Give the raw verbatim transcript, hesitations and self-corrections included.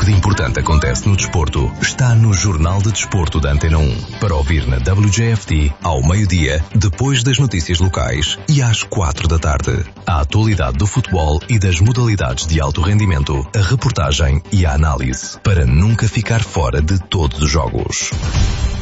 de importante acontece no desporto está no Jornal de Desporto da Antena um. Para ouvir na W J F T ao meio-dia, depois das notícias locais e às quatro da tarde. A atualidade do futebol e das modalidades de alto rendimento, a reportagem e a análise, para nunca ficar fora de todos os jogos.